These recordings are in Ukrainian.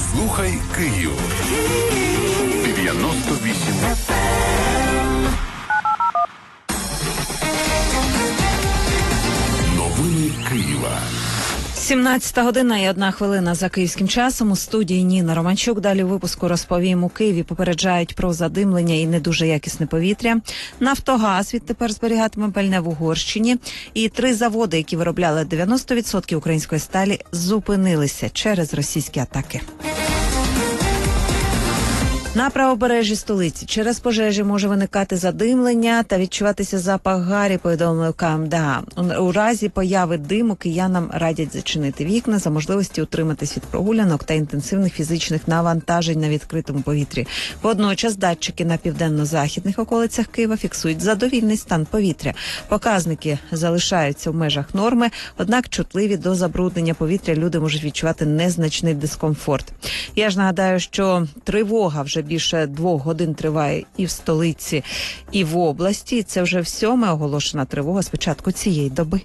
Слухай Київ. 98 Новини Києва. 17 година і 1 хвилина за київським часом. У студії Ніна Романчук. Далі у випуску розповім. У Києві попереджають про задимлення і не дуже якісне повітря. Нафтогаз відтепер зберігатиме пальне в Угорщині. І 3 заводи, які виробляли 90% української сталі, зупинилися через російські атаки. На правобережжі столиці через пожежі може виникати задимлення та відчуватися запах гарі, повідомив КМДА. У разі появи диму киянам радять зачинити вікна за можливості утриматись від прогулянок та інтенсивних фізичних навантажень на відкритому повітрі. Водночас датчики на південно-західних околицях Києва фіксують задовільний стан повітря. Показники залишаються в межах норми, однак чутливі до забруднення повітря люди можуть відчувати незначний дискомфорт. Я ж нагадаю, що тривога вже більше 2 годин триває і в столиці, і в області. Це вже всьоме оголошена тривога з початку цієї доби.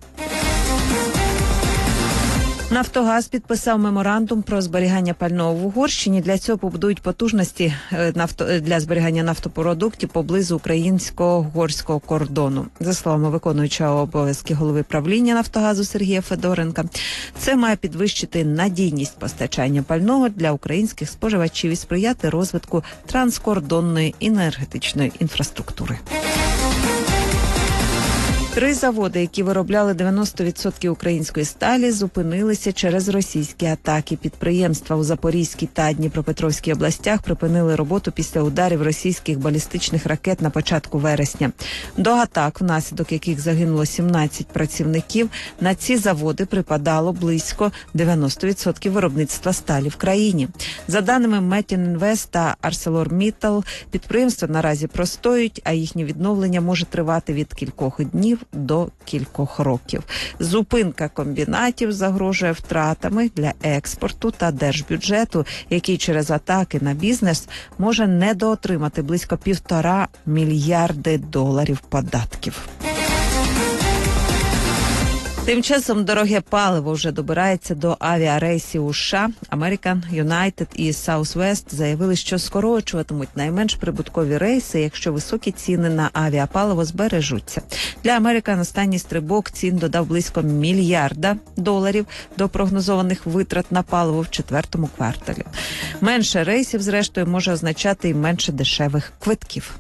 Нафтогаз підписав меморандум про зберігання пального в Угорщині. Для цього побудують потужності для зберігання нафтопродуктів поблизу українсько-угорського кордону. За словами виконуючого обов'язки голови правління Нафтогазу Сергія Федоренка, це має підвищити надійність постачання пального для українських споживачів і сприяти розвитку транскордонної енергетичної інфраструктури. 3 заводи, які виробляли 90% української сталі, зупинилися через російські атаки. Підприємства у Запорізькій та Дніпропетровській областях припинили роботу після ударів російських балістичних ракет на початку вересня. До атак, внаслідок яких загинуло 17 працівників, на ці заводи припадало близько 90% виробництва сталі в країні. За даними Метінінвест та ArcelorMittal, підприємства наразі простоюють, а їхнє відновлення може тривати від кількох днів до кількох років. Зупинка комбінатів загрожує втратами для експорту та держбюджету, який через атаки на бізнес може недоотримати близько $1,5 мільярди податків. Тим часом дороге паливо вже добирається до авіарейсів у США. American, United і Southwest заявили, що скорочуватимуть найменш прибуткові рейси, якщо високі ціни на авіапаливо збережуться. Для American останній стрибок цін додав близько $1 мільярда до прогнозованих витрат на паливо в 4-му кварталі. Менше рейсів, зрештою, може означати і менше дешевих квитків.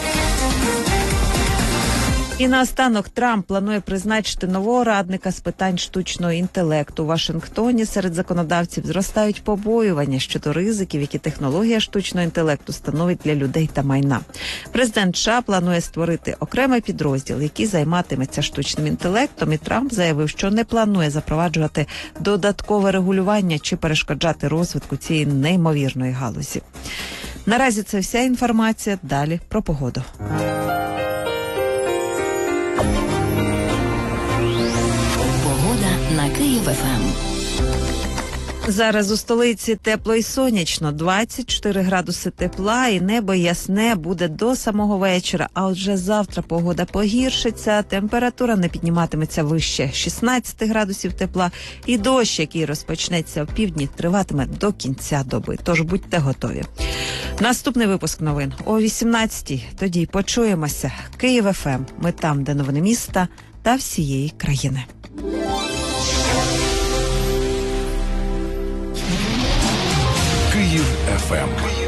І наостанок Трамп планує призначити нового радника з питань штучного інтелекту. У Вашингтоні серед законодавців зростають побоювання щодо ризиків, які технологія штучного інтелекту становить для людей та майна. Президент США планує створити окремий підрозділ, який займатиметься штучним інтелектом, і Трамп заявив, що не планує запроваджувати додаткове регулювання чи перешкоджати розвитку цієї неймовірної галузі. Наразі це вся інформація. Далі про погоду. На Київ ФМ. Зараз у столиці тепло і сонячно, 24 градуси тепла і небо ясне буде до самого вечора. А от вже завтра погода погіршиться, температура не підніматиметься вище 16 градусів тепла і дощ, який розпочнеться опівдні, триватиме до кінця доби. Тож будьте готові. Наступний випуск новин о 18-й. Тоді почуємося. Київ ФМ. Ми там, де новини міста та всієї країни. Київ ФМ.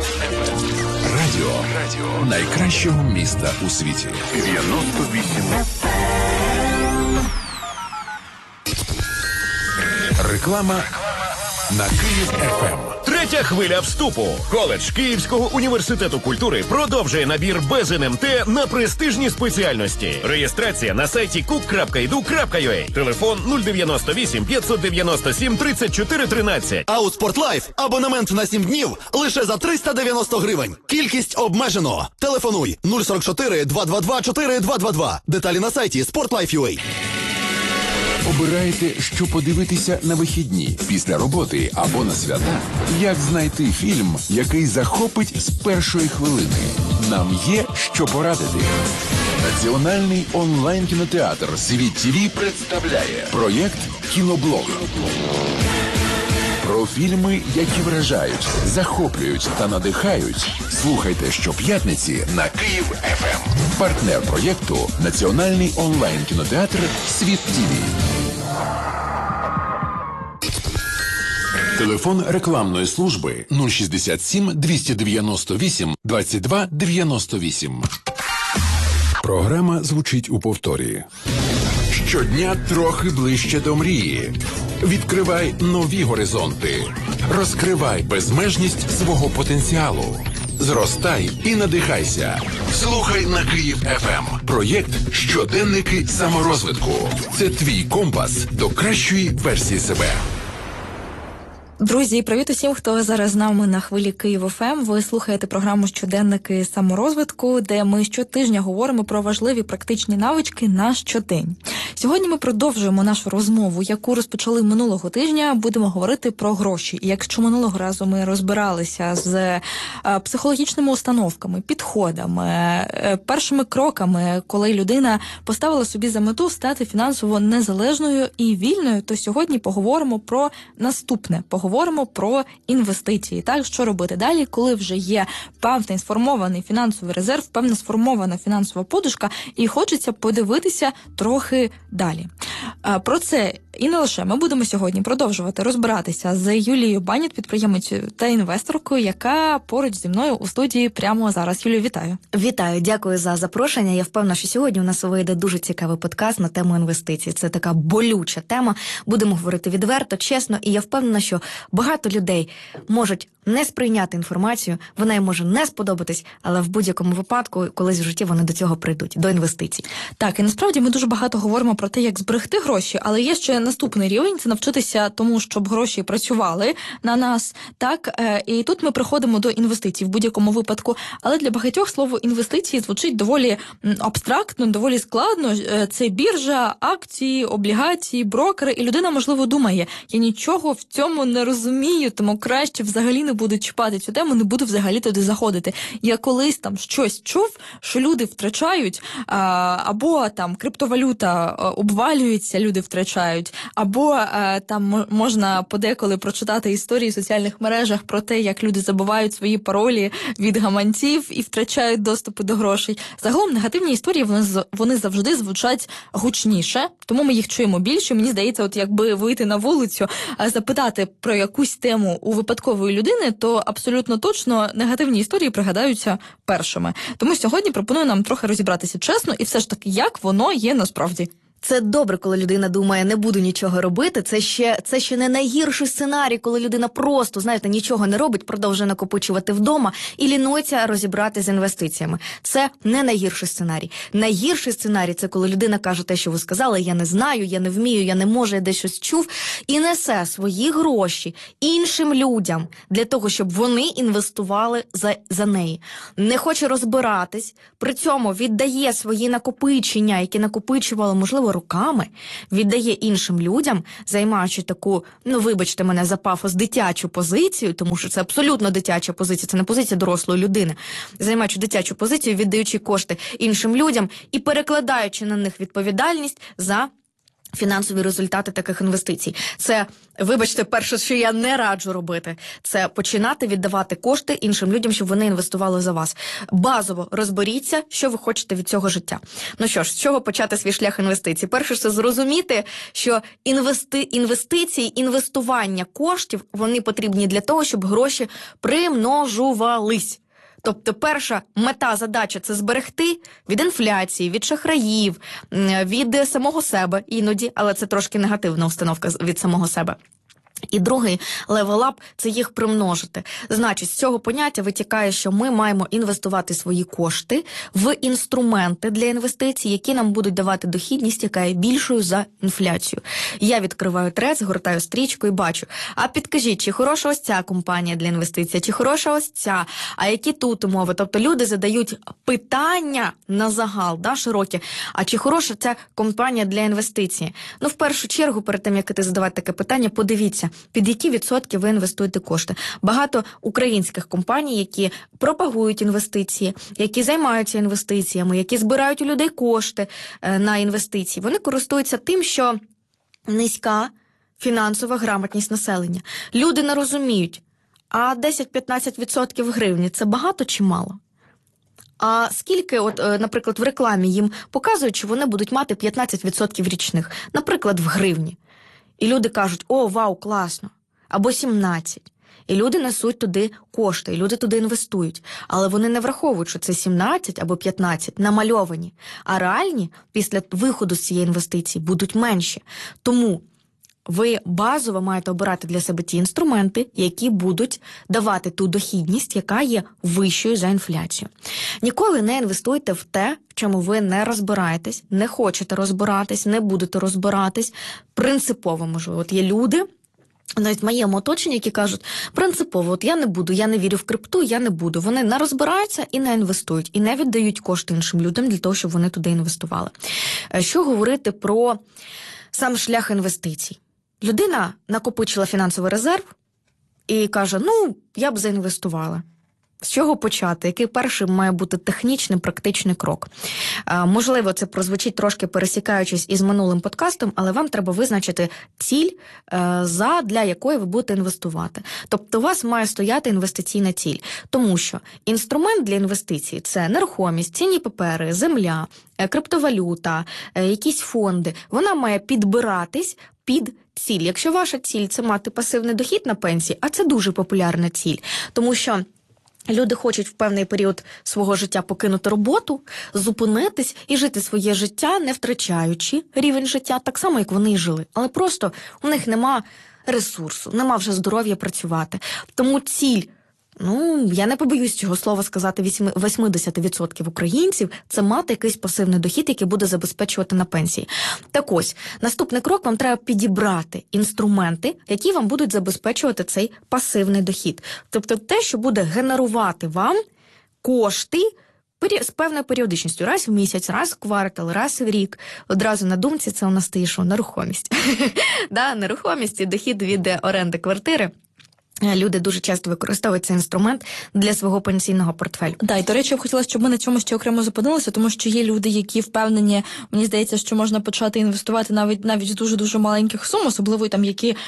Радіо найкращого міста у світі. 98 Реклама на Київ ФМ. Третя хвиля вступу. Коледж Київського університету культури продовжує набір без НМТ на престижні спеціальності. Реєстрація на сайті cook.edu.ua. Телефон 098 597 34 13. А у Спортлайф абонемент на 7 днів лише за 390 гривень. Кількість обмежено. Телефонуй 044 222 4222. Деталі на сайті Sportlife.ua. Обираєте, що подивитися на вихідні, після роботи або на свята? Як знайти фільм, який захопить з першої хвилини? Нам є що порадити. Національний онлайн-кінотеатр «Світ ТВ» представляє проєкт «Кіноблог». Про фільми, які вражають, захоплюють та надихають. Слухайте щоп'ятниці на Київ ФМ. Партнер проєкту – Національний онлайн-кінотеатр «Світ ТІВІ». Телефон рекламної служби 067 298 22 98. Програма звучить у повторі. Щодня трохи ближче до мрії. Відкривай нові горизонти. Розкривай безмежність свого потенціалу. Зростай і надихайся. Слухай на Київ ФМ. Проєкт «Щоденники саморозвитку». Це твій компас до кращої версії себе. Друзі, привіт усім, хто зараз з нами на хвилі Київ ФМ. Ви слухаєте програму «Щоденники саморозвитку», де ми щотижня говоримо про важливі практичні навички на щодень. Сьогодні ми продовжуємо нашу розмову, яку розпочали минулого тижня. Будемо говорити про гроші. І якщо минулого разу ми розбиралися з психологічними установками, підходами, першими кроками, коли людина поставила собі за мету стати фінансово незалежною і вільною, то сьогодні поговоримо про наступне. Поговоримо про інвестиції. Так, що робити далі, коли вже є певний сформований фінансовий резерв, певна сформована фінансова подушка, і хочеться подивитися трохи далі. Про це і не лише ми будемо сьогодні продовжувати розбиратися з Юлією Баніт, підприємицею та інвесторкою, яка поруч зі мною у студії прямо зараз. Юлію, вітаю. Вітаю, дякую за запрошення. Я впевнена, що сьогодні у нас вийде дуже цікавий подкаст на тему інвестицій. Це така болюча тема. Будемо говорити відверто, чесно, і я впевнена, що багато людей можуть не сприйняти інформацію, вона їм може не сподобатись, але в будь-якому випадку колись в житті вони до цього прийдуть, до інвестицій. Так, і насправді ми дуже багато говоримо про те, як зберегти гроші, але є ще наступний рівень – це навчитися тому, щоб гроші працювали на нас. Так, і тут ми приходимо до інвестицій в будь-якому випадку, але для багатьох слово інвестиції звучить доволі абстрактно, доволі складно. Це біржа, акції, облігації, брокери, і людина, можливо, думає, я нічого в цьому не розумію, тому краще взагалі не буду чіпати цю тему, не буду взагалі туди заходити. Я колись там щось чув, що люди втрачають, або там криптовалюта обвалюється, люди втрачають, або там можна подеколи прочитати історії в соціальних мережах про те, як люди забувають свої паролі від гаманців і втрачають доступи до грошей. Загалом негативні історії, вони завжди звучать гучніше, тому ми їх чуємо більше. Мені здається, от якби вийти на вулицю, запитати про якусь тему у випадкової людини, то абсолютно точно негативні історії пригадаються першими. Тому сьогодні пропоную нам трохи розібратися чесно і все ж таки, як воно є насправді. Це добре, коли людина думає, не буду нічого робити. Це ще не найгірший сценарій, коли людина просто, знаєте, нічого не робить, продовжує накопичувати вдома і лінується розібрати з інвестиціями. Це не найгірший сценарій. Найгірший сценарій – це коли людина каже те, що ви сказали, я не знаю, я не вмію, я не можу, я десь щось чув, і несе свої гроші іншим людям для того, щоб вони інвестували за неї. Не хоче розбиратись, при цьому віддає свої накопичення, які накопичували, можливо, роками, віддає іншим людям, займаючи таку, вибачте мене за пафос, дитячу позицію, тому що це абсолютно дитяча позиція, це не позиція дорослої людини, займаючи дитячу позицію, віддаючи кошти іншим людям і перекладаючи на них відповідальність за фінансові результати таких інвестицій. Це, вибачте, перше, що я не раджу робити, це починати віддавати кошти іншим людям, щоб вони інвестували за вас. Базово розберіться, що ви хочете від цього життя. Ну що ж, з чого почати свій шлях інвестицій? Перше, це зрозуміти, що інвестиції, інвестування коштів, вони потрібні для того, щоб гроші примножувались. Тобто перша мета, задача – це зберегти від інфляції, від шахраїв, від самого себе іноді, але це трошки негативна установка від самого себе. І другий level-up – це їх примножити. Значить, з цього поняття витікає, що ми маємо інвестувати свої кошти в інструменти для інвестицій, які нам будуть давати дохідність, яка є більшою за інфляцію. Я відкриваю трец, гортаю стрічку і бачу, а підкажіть, чи хороша ось ця компанія для інвестицій, чи хороша ось ця, а які тут умови? Тобто люди задають питання на загал, широкі, а чи хороша ця компанія для інвестицій? В першу чергу, перед тим, як задавати таке питання, подивіться, під які відсотки ви інвестуєте кошти. Багато українських компаній, які пропагують інвестиції, які займаються інвестиціями, які збирають у людей кошти на інвестиції, вони користуються тим, що низька фінансова грамотність населення. Люди не розуміють, а 10-15% гривні – це багато чи мало? А скільки, наприклад, в рекламі їм показують, що вони будуть мати 15% річних, наприклад, в гривні. І люди кажуть, о, вау, класно, або 17. І люди несуть туди кошти, і люди туди інвестують. Але вони не враховують, що це 17 або 15 намальовані, а реальні після виходу з цієї інвестиції будуть менші. Тому ви базово маєте обирати для себе ті інструменти, які будуть давати ту дохідність, яка є вищою за інфляцію. Ніколи не інвестуйте в те, в чому ви не розбираєтесь, не хочете розбиратись, не будете розбиратись. Принципово, можливо. Є люди, навіть в моєму оточенні, які кажуть, принципово, я не буду, я не вірю в крипту, я не буду. Вони не розбираються і не інвестують, і не віддають кошти іншим людям для того, щоб вони туди інвестували. Що говорити про сам шлях інвестицій? Людина накопичила фінансовий резерв і каже, я б заінвестувала. З чого почати? Який перший має бути технічний, практичний крок? Можливо, це прозвучить трошки пересікаючись із минулим подкастом, але вам треба визначити ціль, для якої ви будете інвестувати. Тобто у вас має стояти інвестиційна ціль. Тому що інструмент для інвестицій – це нерухомість, цінні папери, земля, криптовалюта, якісь фонди. Вона має підбиратись під ціль. Якщо ваша ціль – це мати пасивний дохід на пенсії, а це дуже популярна ціль, тому що люди хочуть в певний період свого життя покинути роботу, зупинитись і жити своє життя, не втрачаючи рівень життя, так само, як вони і жили. Але просто у них нема ресурсу, нема вже здоров'я працювати. Тому ціль, я не побоюсь цього слова сказати, 80% українців – це мати якийсь пасивний дохід, який буде забезпечувати на пенсії. Так ось, наступний крок, вам треба підібрати інструменти, які вам будуть забезпечувати цей пасивний дохід. Тобто те, що буде генерувати вам кошти з певною періодичністю. Раз в місяць, раз в квартал, раз в рік. Одразу на думці це у нас стоїть, що нерухомість. Нерухомість і дохід від оренди квартири. Люди дуже часто використовують цей інструмент для свого пенсійного портфелю. І, до речі, я б хотіла, щоб ми на цьому ще окремо зупинилися, тому що є люди, які впевнені, мені здається, що можна почати інвестувати навіть з дуже-дуже маленьких сум, особливо які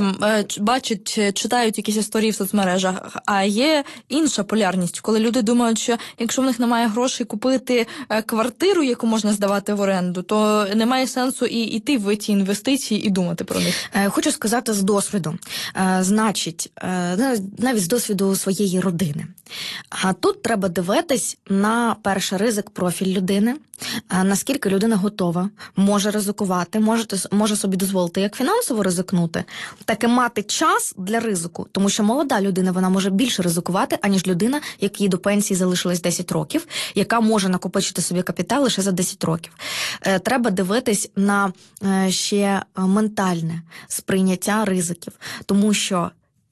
бачать, читають якісь історії в соцмережах. А є інша полярність, коли люди думають, що якщо в них немає грошей купити квартиру, яку можна здавати в оренду, то немає сенсу і йти в ці інвестиції і думати про них. Хочу сказати з досвіду. Значить, навіть з досвіду своєї родини. А тут треба дивитись на перший ризик, профіль людини, наскільки людина готова, може ризикувати, може собі дозволити як фінансово ризикнути, так і мати час для ризику. Тому що молода людина, вона може більше ризикувати, аніж людина, якій до пенсії залишилось 10 років, яка може накопичити собі капітал лише за 10 років. Треба дивитись на ще ментальне сприйняття ризиків, тому що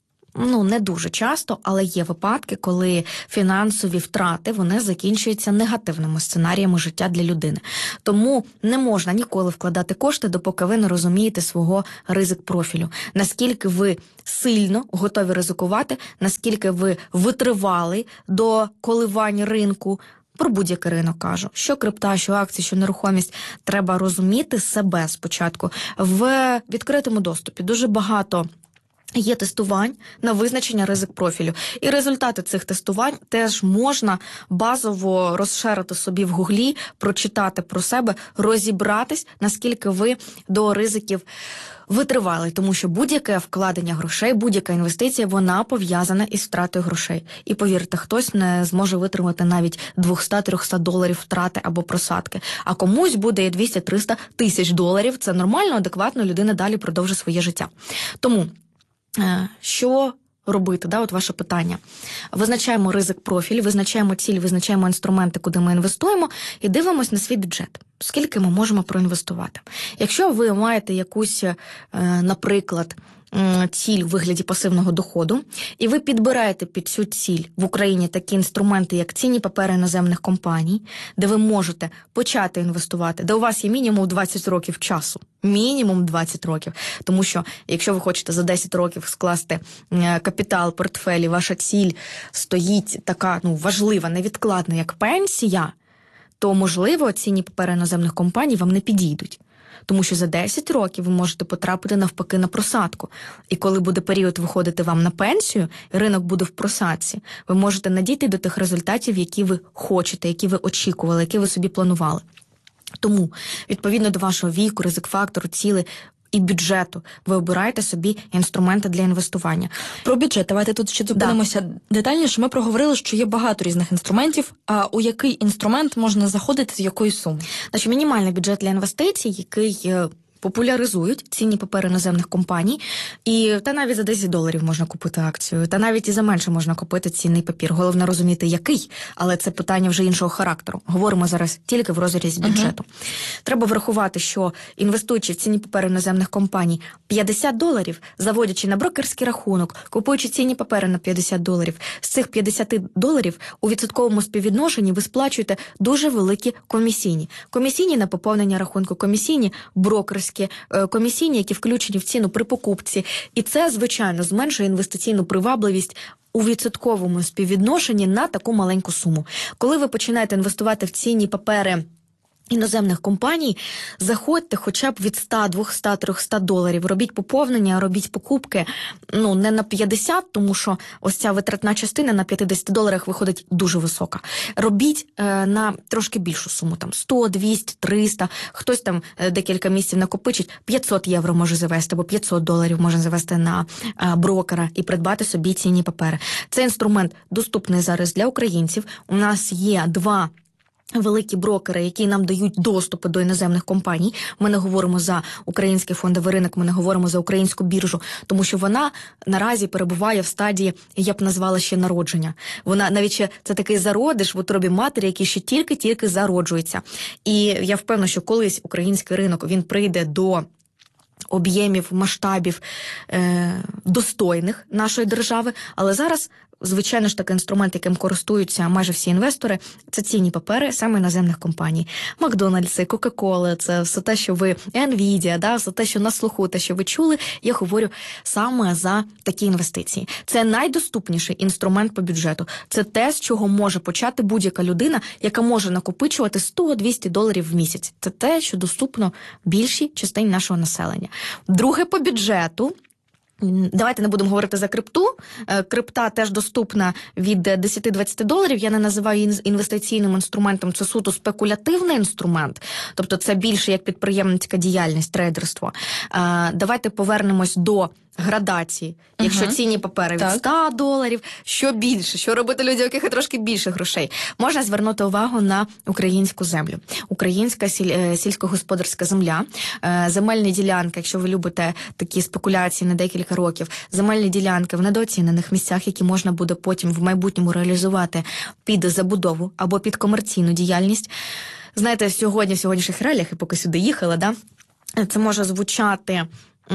не дуже часто, але є випадки, коли фінансові втрати, вони закінчуються негативними сценаріями життя для людини. Тому не можна ніколи вкладати кошти, допоки ви не розумієте свого ризик-профілю. Наскільки ви сильно готові ризикувати, наскільки ви витривали до коливань ринку. Про будь-який ринок кажу. Що крипта, що акції, що нерухомість. Треба розуміти себе спочатку. В відкритому доступі дуже багато є тестувань на визначення ризик-профілю. І результати цих тестувань теж можна базово розширити собі в гуглі, прочитати про себе, розібратись, наскільки ви до ризиків витривали. Тому що будь-яке вкладення грошей, будь-яка інвестиція, вона пов'язана із втратою грошей. І повірте, хтось не зможе витримати навіть $200-300 втрати або просадки. А комусь буде і 200-300 тисяч доларів. Це нормально, адекватно, людина далі продовжить своє життя. Тому що робити? От ваше питання. Визначаємо ризик-профіль, визначаємо ціль, визначаємо інструменти, куди ми інвестуємо, і дивимось на свій бюджет. Скільки ми можемо проінвестувати. Якщо ви маєте якусь, наприклад, ціль у вигляді пасивного доходу, і ви підбираєте під цю ціль в Україні такі інструменти, як цінні папери іноземних компаній, де ви можете почати інвестувати, де у вас є мінімум 20 років часу. Мінімум 20 років. Тому що, якщо ви хочете за 10 років скласти капітал, портфелі, ваша ціль стоїть така, важлива, невідкладна, як пенсія, то, можливо, цінні папери іноземних компаній вам не підійдуть. Тому що за 10 років ви можете потрапити навпаки на просадку. І коли буде період виходити вам на пенсію, ринок буде в просадці, ви можете надійти до тих результатів, які ви хочете, які ви очікували, які ви собі планували. Тому, відповідно до вашого віку, ризик-фактору, цілей і бюджету, ви обираєте собі інструменти для інвестування. Про бюджет, давайте тут ще зупинимося детальніше. Ми проговорили, що є багато різних інструментів, а у який інструмент можна заходити з якої суми? Значить, мінімальний бюджет для інвестицій, який популяризують цінні папери іноземних компаній, і та навіть за $10 можна купити акцію, та навіть і за менше можна купити цінний папір. Головне розуміти, який, але це питання вже іншого характеру. Говоримо зараз тільки в розрізі бюджету. Треба врахувати, що інвестуючи в цінні папери іноземних компаній $50, заводячи на брокерський рахунок, купуючи цінні папери на $50, з цих $50 у відсотковому співвідношенні ви сплачуєте дуже великі комісійні. Комісійні на поповнення рахунку, комісійні брокерські, комісійні, які включені в ціну при покупці. І це, звичайно, зменшує інвестиційну привабливість у відсотковому співвідношенні на таку маленьку суму. Коли ви починаєте інвестувати в цінні папери іноземних компаній, заходьте хоча б від $100, $200, $300, робіть поповнення, робіть покупки, не на 50, тому що ось ця витратна частина на $50 виходить дуже висока. Робіть на трошки більшу суму, там 100, 200, 300, хтось там декілька місяців накопичить, €500 може завести, або $500 може завести на брокера і придбати собі цінні папери. Цей інструмент доступний зараз для українців. У нас є 2 великі брокери, які нам дають доступи до іноземних компаній. Ми не говоримо за український фондовий ринок, ми не говоримо за українську біржу, тому що вона наразі перебуває в стадії, я б назвала, ще народження. Вона навіть ще це такий зародиш в утробі матері, який ще тільки-тільки зароджується. І я впевнена, що колись український ринок, він прийде до об'ємів, масштабів достойних нашої держави, але зараз, звичайно ж, такий інструмент, яким користуються майже всі інвестори, це цінні папери саме іноземних компаній. Макдональдси, Кока-Кола, це все те, що ви, Nvidia, все те, що на слуху, те, що ви чули, я говорю саме за такі інвестиції. Це найдоступніший інструмент по бюджету. Це те, з чого може почати будь-яка людина, яка може накопичувати $100-200 в місяць. Це те, що доступно більшій частині нашого населення. Друге по бюджету. Давайте не будемо говорити за крипту. Крипта теж доступна від $10-20. Я не називаю її інвестиційним інструментом, це суто спекулятивний інструмент. Тобто це більше як підприємницька діяльність, трейдерство. Давайте повернемось до градації. Якщо цінні папери від $100, що більше, що робити людям, у яких є трошки більше грошей. Можна звернути увагу на українську землю. Українська сільськогосподарська земля, земельні ділянки, якщо ви любите такі спекуляції на декілька років, земельні ділянки в недооцінених місцях, які можна буде потім в майбутньому реалізувати під забудову або під комерційну діяльність. Знаєте, в сьогоднішніх реаліях, і поки сюди їхала, це може звучати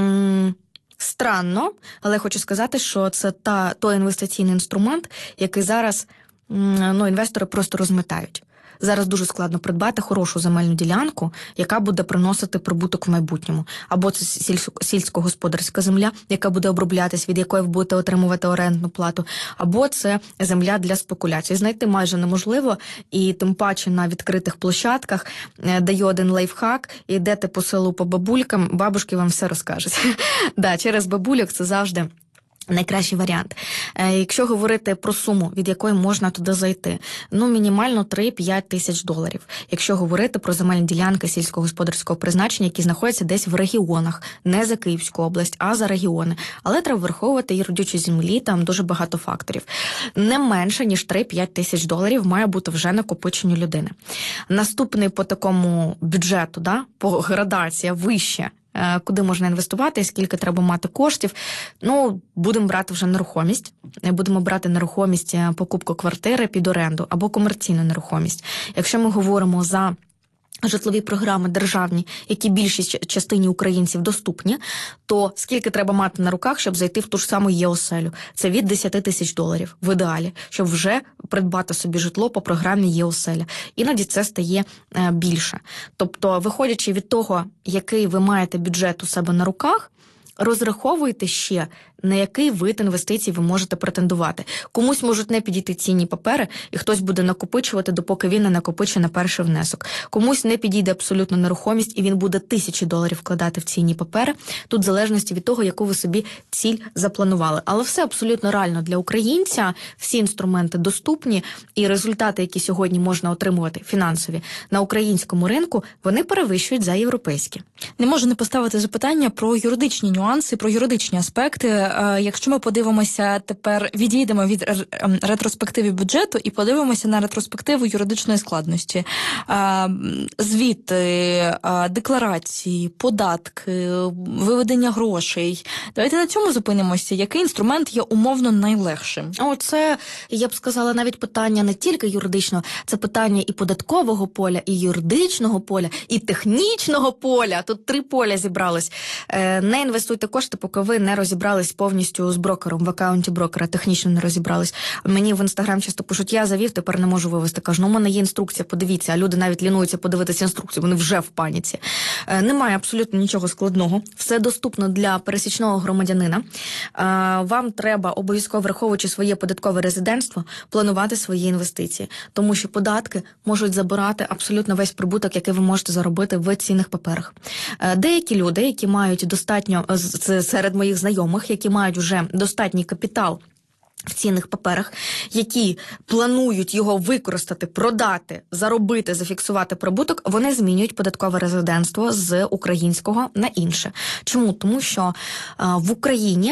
странно, але хочу сказати, що це той інвестиційний інструмент, який зараз інвестори просто розмитають. Зараз дуже складно придбати хорошу земельну ділянку, яка буде приносити прибуток в майбутньому. Або це сільськогосподарська земля, яка буде оброблятись, від якої ви будете отримувати орендну плату, або це земля для спекуляцій. Знайти майже неможливо, і тим паче на відкритих площадках. Даю один лайфхак, йдете по селу по бабулькам, бабушки вам все розкажуть. Через бабульок це завжди найкращий варіант. Якщо говорити про суму, від якої можна туди зайти, мінімально $3-5 тисяч. Якщо говорити про земельні ділянки сільськогосподарського призначення, які знаходяться десь в регіонах, не за Київську область, а за регіони. Але треба враховувати і родючі землі, там дуже багато факторів. Не менше, ніж $3-5 тисяч має бути вже накопичені людини. Наступний по такому бюджету, по градації вище, куди можна інвестувати, скільки треба мати коштів. Будемо брати вже нерухомість. Будемо брати нерухомість, покупку квартири під оренду або комерційну нерухомість. Якщо ми говоримо за житлові програми державні, які більшій частині українців доступні, то скільки треба мати на руках, щоб зайти в ту ж саму ЄОСЕЛю? Це від $10 тисяч в ідеалі, щоб вже придбати собі житло по програмі ЄОСЕЛя. Іноді це стає більше. Тобто, виходячи від того, який ви маєте бюджет у себе на руках, розраховуйте ще на який вид інвестицій ви можете претендувати. Комусь можуть не підійти цінні папери, і хтось буде накопичувати, допоки він не накопичить на перший внесок. Комусь не підійде абсолютно нерухомість, і він буде $1000 вкладати в цінні папери. Тут в залежності від того, яку ви собі ціль запланували. Але все абсолютно реально для українця, всі інструменти доступні, і результати, які сьогодні можна отримувати фінансові на українському ринку, вони перевищують за європейські. Не можу не поставити запитання про юридичні нюанси, про юридичні аспекти. Якщо ми подивимося тепер, відійдемо від ретроспективи бюджету і подивимося на ретроспективу юридичної складності. Звіти, декларації, податки, виведення грошей. Давайте на цьому зупинимося. Який інструмент є умовно найлегшим? Це, я б сказала, навіть питання не тільки юридичного, це питання і податкового поля, і юридичного поля, і технічного поля. Тут 3 поля зібрались. Не інвестуйте кошти, поки ви не розібрались повністю з брокером, в акаунті брокера, технічно не розібрались. Мені в Інстаграм часто пишуть, я завів, тепер не можу вивести. Кажу, у мене є інструкція, подивіться, а люди навіть лінуються подивитися інструкцію, вони вже в паніці. Немає абсолютно нічого складного. Все доступно для пересічного громадянина. Вам треба, обов'язково враховуючи своє податкове резидентство, планувати свої інвестиції. Тому що податки можуть забирати абсолютно весь прибуток, який ви можете заробити в цінних паперах. Деякі люди, які мають достатньо, серед моїх знайомих, які мають вже достатній капітал в цінних паперах, які планують його використати, продати, заробити, зафіксувати прибуток, вони змінюють податкове резидентство з українського на інше. Чому? Тому що в Україні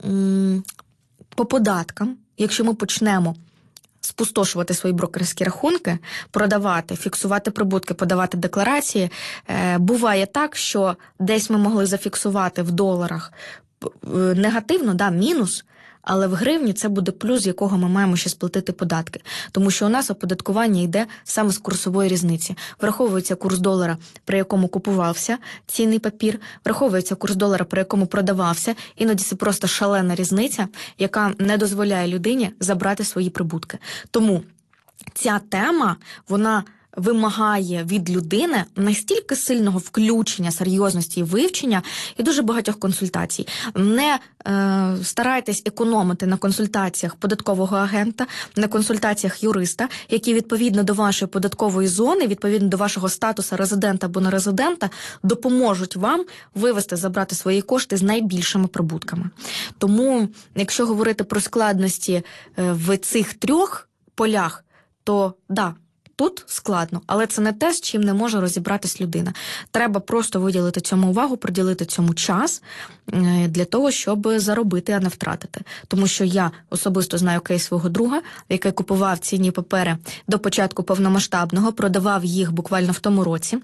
по податкам, якщо ми почнемо спустошувати свої брокерські рахунки, продавати, фіксувати прибутки, подавати декларації, буває так, що десь ми могли зафіксувати в доларах негативно, мінус, але в гривні це буде плюс, з якого ми маємо ще сплатити податки. Тому що у нас оподаткування йде саме з курсової різниці. Враховується курс долара, при якому купувався цінний папір, враховується курс долара, при якому продавався. Іноді це просто шалена різниця, яка не дозволяє людині забрати свої прибутки. Тому ця тема, вона вимагає від людини настільки сильного включення, серйозності і вивчення і дуже багатьох консультацій. Не старайтесь економити на консультаціях податкового агента, на консультаціях юриста, які відповідно до вашої податкової зони, відповідно до вашого статусу резидента або нерезидента, допоможуть вам вивести, забрати свої кошти з найбільшими прибутками. Тому, якщо говорити про складності в цих 3 полях, то тут складно, але це не те, з чим не може розібратись людина. Треба просто виділити цьому увагу, приділити цьому час для того, щоб заробити, а не втратити. Тому що я особисто знаю кейс свого друга, який купував цінні папери до початку повномасштабного, продавав їх буквально в тому році.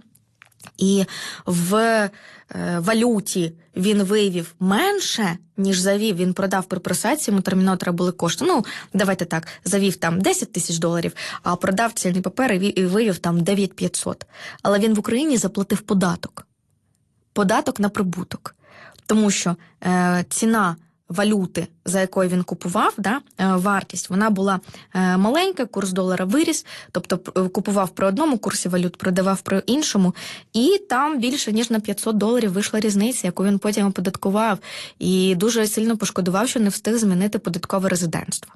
І в валюті він вивів менше, ніж завів. Він продав при просадці, йому терміново треба були кошти. Давайте так, завів там $10 000, а продав цінні папери і вивів там 9500. Але він в Україні заплатив податок. Податок на прибуток. Тому що ціна валюти, за якою він купував, вартість, вона була маленька, курс долара виріс, тобто купував при одному курсі валют, продавав при іншому, і там більше, ніж на $500 вийшла різниця, яку він потім оподаткував, і дуже сильно пошкодував, що не встиг змінити податкове резидентство.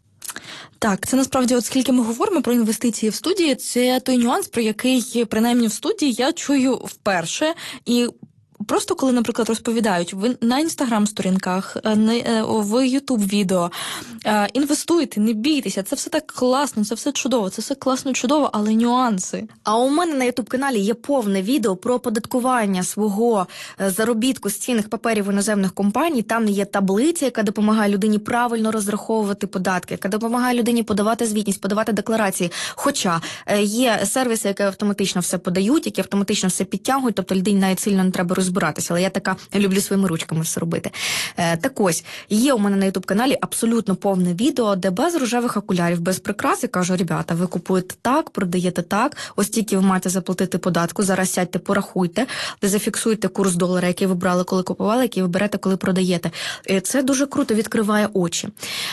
Так, це насправді, от скільки ми говоримо про інвестиції в студії, це той нюанс, про який, принаймні в студії, я чую вперше, і просто коли, наприклад, розповідають на інстаграм-сторінках, в ютуб-відео, інвестуйте, не бійтеся, це все так класно, це все чудово, це все класно, чудово, але нюанси. А у мене на ютуб-каналі є повне відео про оподаткування свого заробітку з цінних паперів іноземних компаній. Там є таблиця, яка допомагає людині правильно розраховувати податки, яка допомагає людині подавати звітність, подавати декларації. Хоча є сервіси, які автоматично все подають, які автоматично все підтягують, тобто людині навіть сильно не треба розбиратися, але я така люблю своїми ручками все робити. Так ось, є у мене на ютуб-каналі абсолютно повне відео, де без рожевих окулярів, без прикрас, я кажу, ребята, ви купуєте так, продаєте так, ось тільки ви маєте заплатити податку, зараз сядьте, порахуйте, де зафіксуйте курс долара, який ви брали, коли купували, який ви берете, коли продаєте. Це дуже круто відкриває очі.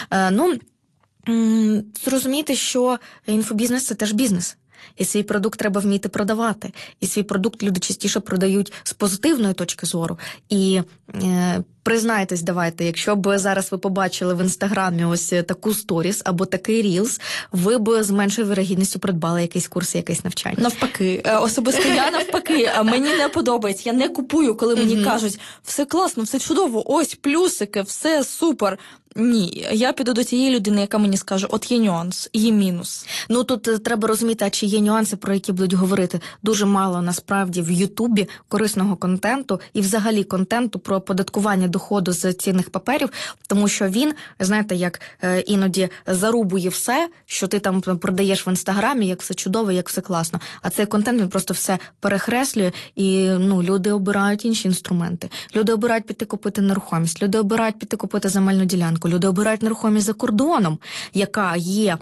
Зрозумійте, що інфобізнес – це теж бізнес. І свій продукт треба вміти продавати. І свій продукт люди частіше продають з позитивної точки зору. І Признайтесь, давайте, якщо б зараз ви побачили в Інстаграмі ось таку сторіс або такий рілс, ви б з меншою вірогідністю придбали якийсь курс, якесь навчання. Навпаки. Особисто я навпаки. Мені не подобається. Я не купую, коли мені кажуть, все класно, все чудово, ось плюсики, все супер. Ні, я піду до тієї людини, яка мені скаже, от є нюанс, є мінус. Ну, тут треба розуміти, а чи є нюанси, про які будуть говорити. Дуже мало, насправді, в Ютубі корисного контенту і взагалі контенту про оподаткування доходу з цінних паперів, тому що він, знаєте, як іноді зарубує все, що ти там продаєш в Інстаграмі, як все чудово, як все класно. А цей контент, він просто все перехреслює, і люди обирають інші інструменти. Люди обирають піти купити нерухомість, люди обирають піти купити земельну ділянку. Люди обирають нерухомість за кордоном, яка є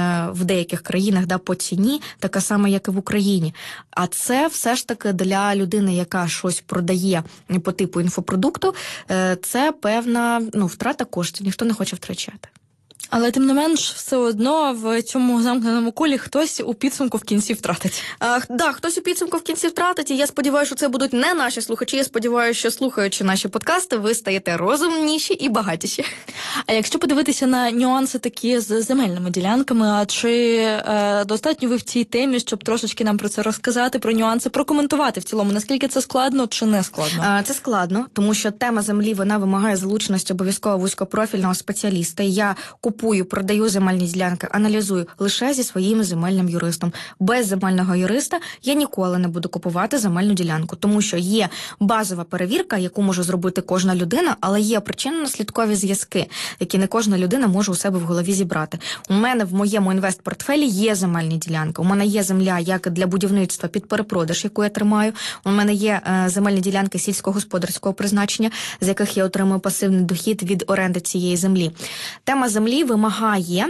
в деяких країнах по ціні, така сама, як і в Україні. А це все ж таки для людини, яка щось продає по типу інфопродукту, це певна втрата коштів, ніхто не хоче втрачати. Але, тим не менш, все одно в цьому замкненому колі хтось у підсумку в кінці втратить. Хтось у підсумку в кінці втратить, і я сподіваюся, що це будуть не наші слухачі. Я сподіваюся, що, слухаючи наші подкасти, ви стаєте розумніші і багатіші. А якщо подивитися на нюанси такі з земельними ділянками, а чи достатньо ви в цій темі, щоб трошечки нам про це розказати, про нюанси, прокоментувати в цілому, наскільки це складно чи не складно? Це складно, тому що тема землі, вона вимагає залученості обов'язково вузькопрофільного спеціаліста. Я купую, продаю земельні ділянки, аналізую лише зі своїм земельним юристом. Без земельного юриста я ніколи не буду купувати земельну ділянку, тому що є базова перевірка, яку може зробити кожна людина, але є причинно-наслідкові зв'язки, які не кожна людина може у себе в голові зібрати. У мене в моєму інвестпортфелі є земельні ділянки. У мене є земля як для будівництва під перепродаж, яку я тримаю. У мене є земельні ділянки сільськогосподарського призначення, з яких я отримую пасивний дохід від оренди цієї землі. Тема землі вимагає...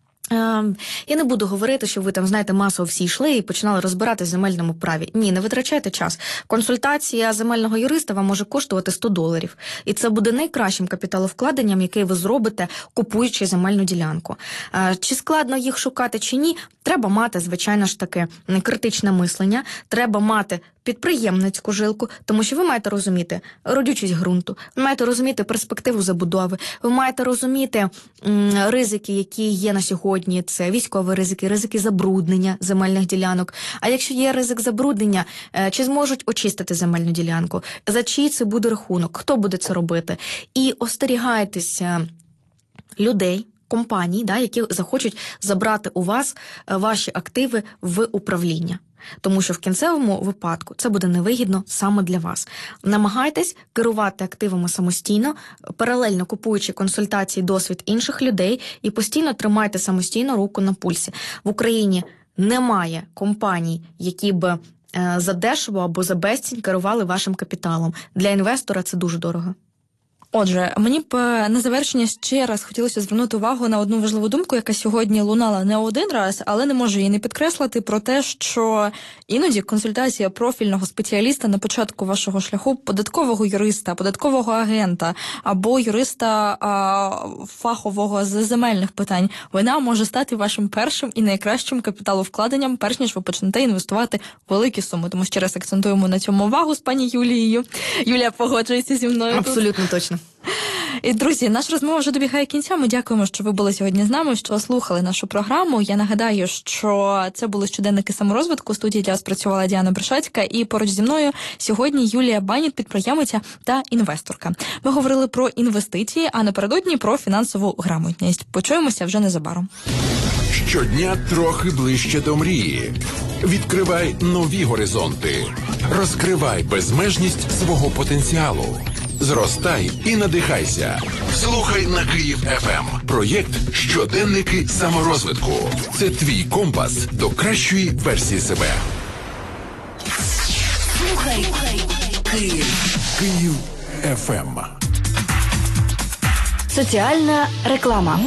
Я не буду говорити, що ви там, знаєте, масово всі йшли і починали розбиратися в земельному праві. Ні, не витрачайте час. Консультація земельного юриста вам може коштувати $100. І це буде найкращим капіталовкладенням, яке ви зробите, купуючи земельну ділянку. Чи складно їх шукати, чи ні? Треба мати, звичайно ж таки, критичне мислення, треба мати підприємницьку жилку, тому що ви маєте розуміти родючість ґрунту, ви маєте розуміти перспективу забудови, ви маєте розуміти ризики, які є на сьогодні, це військові ризики, ризики забруднення земельних ділянок. А якщо є ризик забруднення, чи зможуть очистити земельну ділянку? За чий це буде рахунок? Хто буде це робити? І остерігайтеся людей, компаній, які захочуть забрати у вас ваші активи в управління. Тому що в кінцевому випадку це буде невигідно саме для вас. Намагайтесь керувати активами самостійно, паралельно купуючи консультації, досвід інших людей і постійно тримайте самостійно руку на пульсі. В Україні немає компаній, які б задешево або за безцінь керували вашим капіталом. Для інвестора це дуже дорого. Отже, мені б на завершення ще раз хотілося звернути увагу на одну важливу думку, яка сьогодні лунала не один раз, але не можу її не підкреслити, про те, що іноді консультація профільного спеціаліста на початку вашого шляху, податкового юриста, податкового агента або юриста фахового з земельних питань, вона може стати вашим першим і найкращим капіталовкладенням, перш ніж ви почнете інвестувати великі суми. Тому ще раз акцентуємо на цьому увагу з пані Юлією. Юлія погоджується зі мною. Абсолютно точно. І, друзі, наша розмова вже добігає кінця. Ми дякуємо, що ви були сьогодні з нами, що слухали нашу програму. Я нагадаю, що це були щоденники саморозвитку. У студії для вас працювала Діана Брешацька. І поруч зі мною сьогодні Юлія Баніт, підприємиця та інвесторка. Ми говорили про інвестиції, а напередодні про фінансову грамотність. Почуємося вже незабаром. Щодня трохи ближче до мрії. Відкривай нові горизонти. Розкривай безмежність свого потенціалу. Зростай і надихайся. Слухай на Київ ФМ. Проєкт «Щоденники саморозвитку». Це твій компас до кращої версії себе. Слухай Київ ФМ. Соціальна реклама.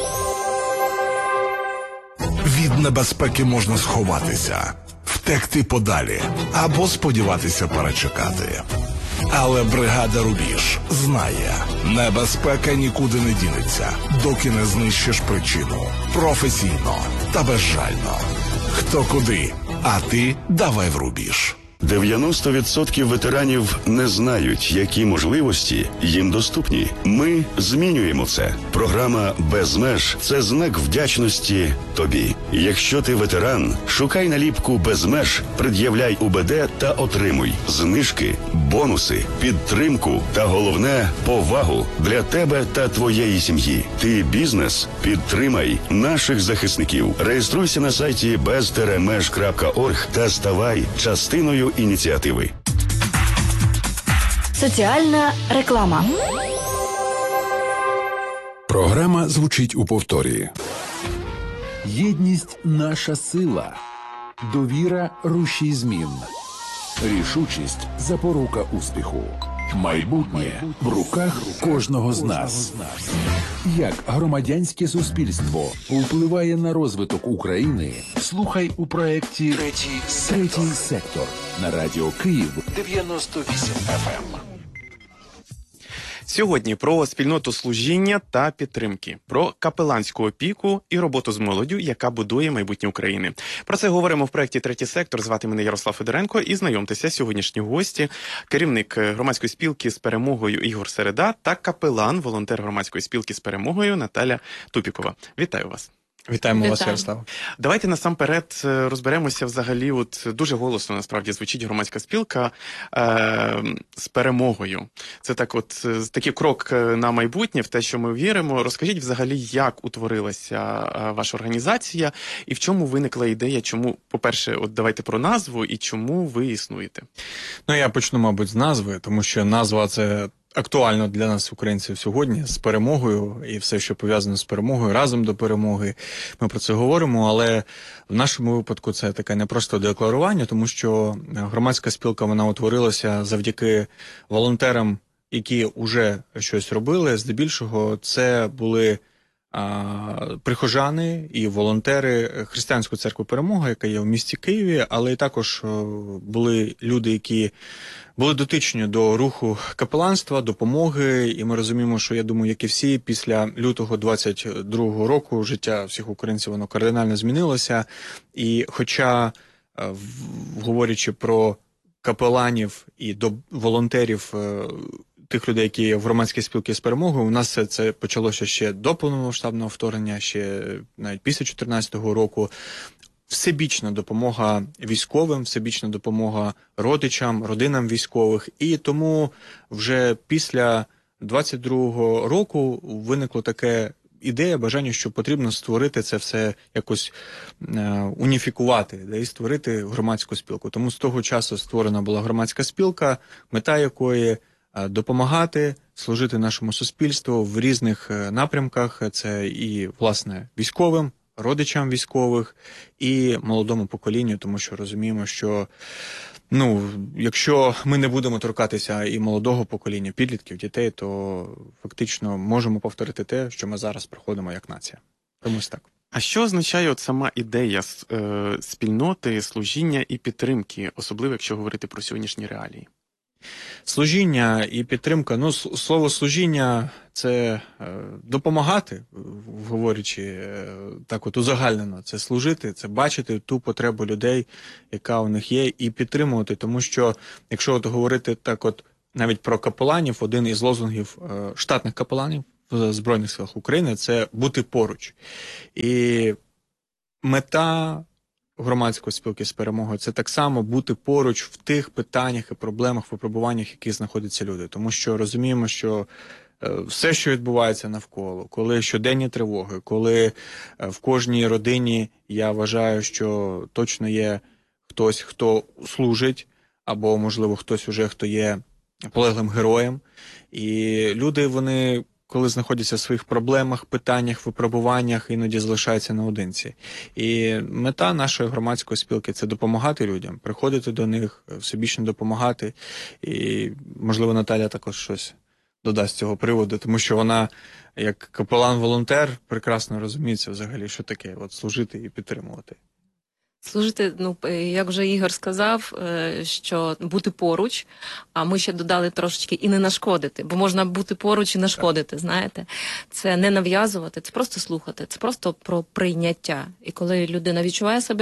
Від небезпеки можна сховатися, втекти подалі або сподіватися перечекати. Але бригада «Рубіж» знає, небезпека нікуди не дінеться, доки не знищиш причину. Професійно та безжально. Хто куди, а ти давай в «Рубіж». 90% ветеранів не знають, які можливості їм доступні. Ми змінюємо це. Програма «Без меж» – це знак вдячності тобі. Якщо ти ветеран, шукай наліпку «Без меж», пред'являй УБД та отримуй знижки, бонуси, підтримку та, головне, повагу для тебе та твоєї сім'ї. Ти бізнес? Підтримай наших захисників. Реєструйся на сайті bez-меж.org та ставай частиною ініціативи. Соціальна реклама. Програма звучить у повторі. Єдність – наша сила. Довіра – рушій змін. Рішучість – запорука успіху. Майбутнє в руках кожного з нас. Як громадянське суспільство впливає на розвиток України, слухай у проєкті «Третій сектор» на Радіо Київ 98 FM. Сьогодні про спільноту служіння та підтримки, про капеланську опіку і роботу з молоддю, яка будує майбутнє України. Про це говоримо в проєкті «Третій сектор». Звати мене Ярослав Федоренко і знайомтеся, сьогоднішні гості, керівник громадської спілки «З перемогою» Ігор Середа та капелан, волонтер громадської спілки «З перемогою» Наталя Тупікова. Вітаю вас. Вітаємо вас, Ярослав. Давайте насамперед розберемося взагалі, дуже голосно насправді звучить громадська спілка «З перемогою». Це такий крок на майбутнє, в те, що ми віримо. Розкажіть взагалі, як утворилася ваша організація і в чому виникла ідея, чому, по-перше, давайте про назву і чому ви існуєте? Я почну, мабуть, з назви, тому що назва – це актуально для нас, українців, сьогодні, з перемогою і все, що пов'язано з перемогою, разом до перемоги. Ми про це говоримо, але в нашому випадку це таке не просто декларування, тому що громадська спілка, вона утворилася завдяки волонтерам, які вже щось робили. Здебільшого це були прихожани і волонтери Християнської церкви «Перемога», яка є в місті Києві, але і також були люди, які були дотичні до руху капеланства, допомоги, і ми розуміємо, що, я думаю, як і всі, після лютого 22-го року життя всіх українців, воно кардинально змінилося, і хоча, говорячи про капеланів і до волонтерів, тих людей, які є в громадській спілці «З перемогою», у нас це почалося ще до повномасштабного вторгнення, ще навіть після 2014 року. Всебічна допомога військовим, всебічна допомога родичам, родинам військових. І тому вже після 22-го року виникло таке ідея, бажання, що потрібно створити це все якось уніфікувати, і створити громадську спілку. Тому з того часу створена була громадська спілка, мета якої допомагати, служити нашому суспільству в різних напрямках. Це і, власне, військовим, родичам військових і молодому поколінню, тому що розуміємо, що якщо ми не будемо торкатися і молодого покоління, підлітків, дітей, то фактично можемо повторити те, що ми зараз проходимо як нація. Тому так. А що означає сама ідея спільноти, служіння і підтримки, особливо якщо говорити про сьогоднішні реалії? Служіння і підтримка, слово служіння – це допомагати, говорячи так узагальнено, це служити, це бачити ту потребу людей, яка у них є, і підтримувати, тому що, якщо говорити навіть про капеланів, один із лозунгів штатних капеланів в Збройних силах України – це бути поруч. І мета громадської спілки «З перемогою» – це так само бути поруч в тих питаннях і проблемах, випробуваннях, які знаходяться люди. Тому що розуміємо, що все, що відбувається навколо, коли щоденні тривоги, коли в кожній родині, я вважаю, що точно є хтось, хто служить, або, можливо, хтось уже, хто є полеглим героєм. І люди, вони, коли знаходяться в своїх проблемах, питаннях, випробуваннях, іноді залишаються наодинці. І мета нашої громадської спілки – це допомагати людям, приходити до них, всебічно допомагати. І, можливо, Наталя також щось додасть з цього приводу, тому що вона, як капелан-волонтер, прекрасно розуміється взагалі, що таке служити і підтримувати. Служити, як вже Ігор сказав, що бути поруч, а ми ще додали трошечки і не нашкодити, бо можна бути поруч і нашкодити, знаєте. Це не нав'язувати, це просто слухати, це просто про прийняття. І коли людина відчуває себе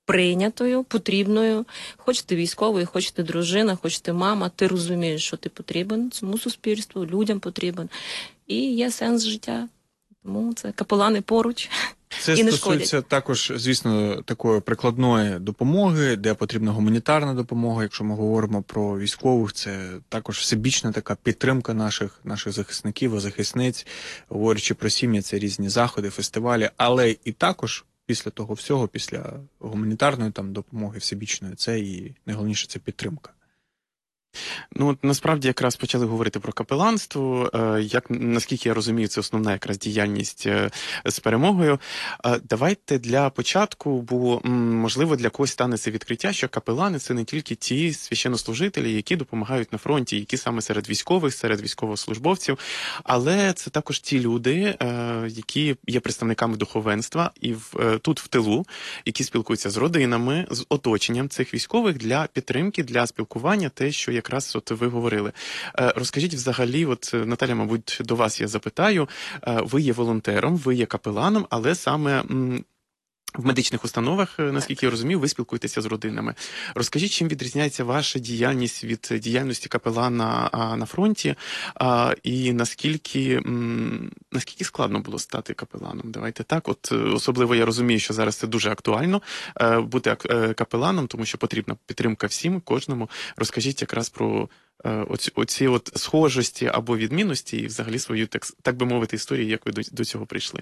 прийнятою, потрібною. Хоч ти військовий, хоч ти дружина, хоч ти мама, ти розумієш, що ти потрібен цьому суспільству, людям потрібен. І є сенс життя. Тому це капелани поруч. Це і не стосується шкодять. також, звісно, такої прикладної допомоги, де потрібна гуманітарна допомога. Якщо ми говоримо про військових, це також всебічна така підтримка наших захисників і захисниць. Говорячи про сім'ї, це різні заходи, фестивалі, але і також після того всього, після гуманітарної там допомоги всебічної, це і найголовніше це підтримка. Ну, от, насправді, якраз почали говорити про капеланство. Як, наскільки я розумію, це основна якраз діяльність з перемогою. Давайте для початку, бо, можливо, для когось стане це відкриття, що капелани – це не тільки ті священнослужителі, які допомагають на фронті, які саме серед військових, серед військовослужбовців, але це також ті люди, які є представниками духовенства і тут в тилу, які спілкуються з родинами, з оточенням цих військових для підтримки, для спілкування, те, що якраз от ви говорили. Розкажіть взагалі, от Наталя, мабуть, до вас я запитаю, ви є волонтером, ви є капеланом, але саме в медичних установах, наскільки я розумію, ви спілкуєтеся з родинами. Розкажіть, чим відрізняється ваша діяльність від діяльності капелана на фронті, і наскільки складно було стати капеланом? Давайте так. От особливо я розумію, що зараз це дуже актуально бути капеланом, тому що потрібна підтримка всім, кожному. Розкажіть якраз про оці от схожості або відмінності і взагалі свою, так би мовити, історію, як ви до цього прийшли.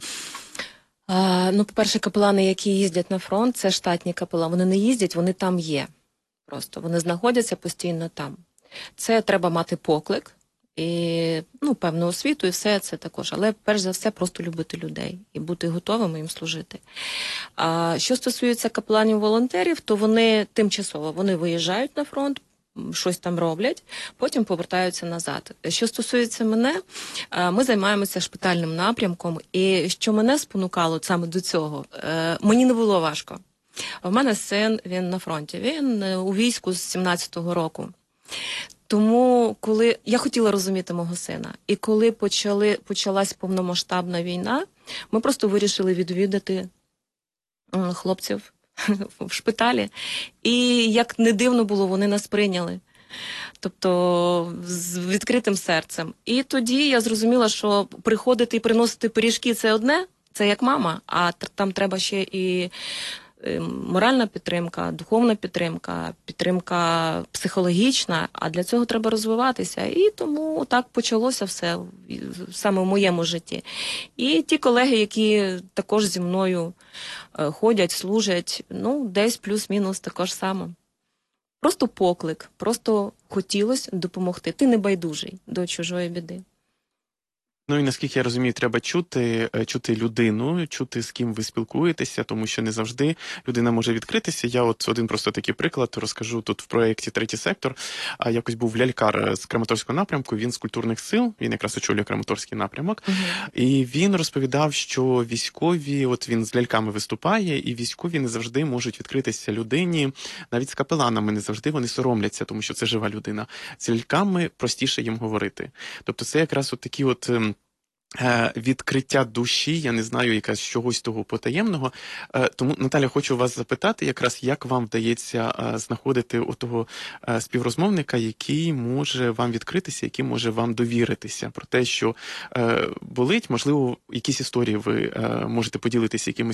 Ну, по-перше, капелани, які їздять на фронт, це штатні капелани. Вони не їздять, вони там є. Просто вони знаходяться постійно там. Це треба мати поклик і певну освіту, і все це також. Але перш за все просто любити людей і бути готовими їм служити. Що стосується капеланів-волонтерів, то вони тимчасово виїжджають на фронт, щось там роблять, потім повертаються назад. Що стосується мене, ми займаємося шпитальним напрямком, і що мене спонукало саме до цього, мені не було важко. В мене син, він на фронті, він у війську з 17-го року. Тому, коли я хотіла розуміти мого сина, і коли почалась повномасштабна війна, ми просто вирішили відвідати хлопців в шпиталі. І, як не дивно було, вони нас прийняли. Тобто, з відкритим серцем. І тоді я зрозуміла, що приходити і приносити пиріжки – це одне, це як мама, а там треба ще і моральна підтримка, духовна підтримка, підтримка психологічна, а для цього треба розвиватися. І тому так почалося все саме в моєму житті. І ті колеги, які також зі мною ходять, служать, десь плюс-мінус також само. Просто поклик, просто хотілося допомогти. Ти не байдужий до чужої біди. Ну і наскільки я розумію, треба чути людину, чути, з ким ви спілкуєтеся, тому що не завжди людина може відкритися. Я от один просто такий приклад розкажу тут в проєкті «Третій сектор». Якось був лялькар з Краматорського напрямку, він з культурних сил, він якраз очолює Краматорський напрямок. І він розповідав, що військові, от він з ляльками виступає, і військові не завжди можуть відкритися людині, навіть з капеланами не завжди вони соромляться, тому що це жива людина. З ляльками простіше їм говорити. Тобто це якраз от такі от відкриття душі, я не знаю, якась чогось того потаємного. Тому, Наталя, хочу вас запитати, якраз як вам вдається знаходити отого співрозмовника, який може вам відкритися, який може вам довіритися про те, що болить, можливо, якісь історії ви можете поділитися якимись